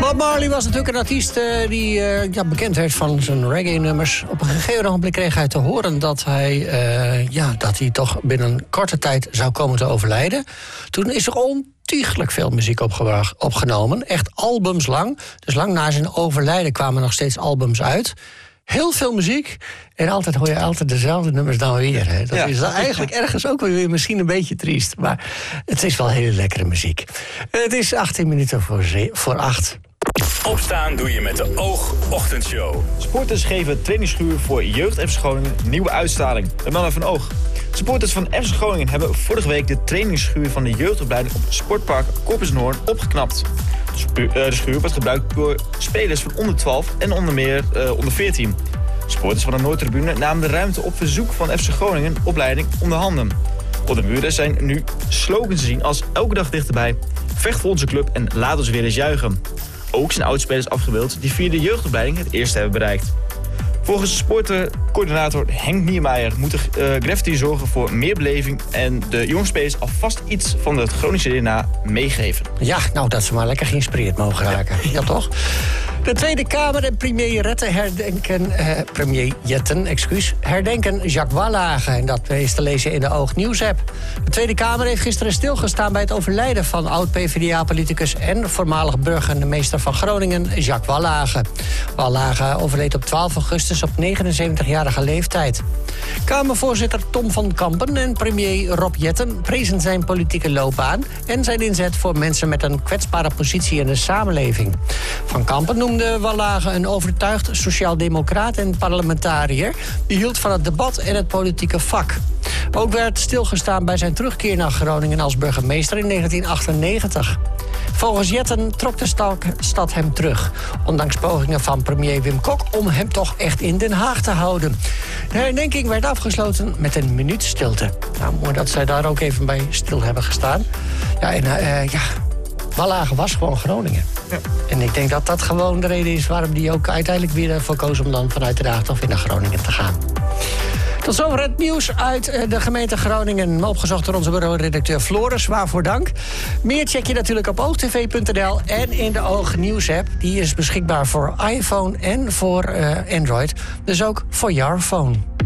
Bob Marley was natuurlijk een artiest die bekend werd van zijn reggae-nummers. Op een gegeven moment kreeg hij te horen dat hij toch binnen korte tijd zou komen te overlijden. Toen is er ontiegelijk veel muziek opgenomen. Echt albums lang. Dus lang na zijn overlijden kwamen nog steeds albums uit. Heel veel muziek. En altijd hoor je altijd dezelfde nummers dan weer. Hè. Dat is dan eigenlijk ergens ook weer misschien een beetje triest. Maar het is wel hele lekkere muziek. Het is 18 minuten voor 8. Opstaan doe je met de Oog-ochtendshow. Sporters geven trainingsschuur voor jeugd FC Groningen nieuwe uitstraling. Met mannen van Oog. Supporters van FC Groningen hebben vorige week de trainingsschuur van de jeugdopleiding op Sportpark Corpus Noord opgeknapt. De schuur wordt gebruikt door spelers van onder 12 en onder meer onder 14. Supporters van de Noordtribune namen de ruimte op verzoek van FC Groningen opleiding onder handen. Op de muren zijn nu slogans te zien als elke dag dichterbij, vecht voor onze club en laat ons weer eens juichen. Ook zijn oudspelers afgebeeld die via de jeugdopleiding het eerste hebben bereikt. Volgens sportcoördinator Henk Niemeyer moet de graffiti zorgen voor meer beleving en de jonge spelers alvast iets van het Groningse DNA meegeven. Ja, nou dat ze maar lekker geïnspireerd mogen raken. Ja, toch? De Tweede Kamer en premier Jetten herdenken Jacques Wallage. En dat is te lezen in de Oog Nieuws-app. De Tweede Kamer heeft gisteren stilgestaan bij het overlijden van oud-PvdA-politicus en voormalig burgemeester van Groningen, Jacques Wallage. Wallage overleed op 12 augustus op 79-jarige leeftijd. Kamervoorzitter Tom van Kampen en premier Rob Jetten prezen zijn politieke loopbaan en zijn inzet voor mensen met een kwetsbare positie in de samenleving. Van Kampen noemde Wallage een overtuigd sociaal-democraat en parlementariër die hield van het debat en het politieke vak. Ook werd stilgestaan bij zijn terugkeer naar Groningen als burgemeester in 1998. Volgens Jetten trok de stad hem terug, ondanks pogingen van premier Wim Kok om hem toch echt in Den Haag te houden. De herdenking werd afgesloten met een minuut stilte. Nou, mooi dat zij daar ook even bij stil hebben gestaan. Wallage was gewoon Groningen. Ja. En ik denk dat dat gewoon de reden is waarom hij ook uiteindelijk weer ervoor koos om dan vanuit de Haag weer naar Groningen te gaan. Tot zover het nieuws uit de gemeente Groningen. Opgezocht door onze bureau-redacteur Floris. Waarvoor dank. Meer check je natuurlijk op oogtv.nl en in de Oog Nieuws-app. Die is beschikbaar voor iPhone en voor Android. Dus ook voor jouw phone.